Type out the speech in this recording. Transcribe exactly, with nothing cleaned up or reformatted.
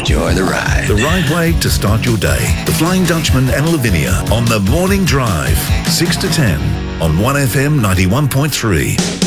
enjoy the ride. The right way to start your day. The Flying Dutchman and Lavinia on the Morning Drive, six to ten on one F M ninety-one point three.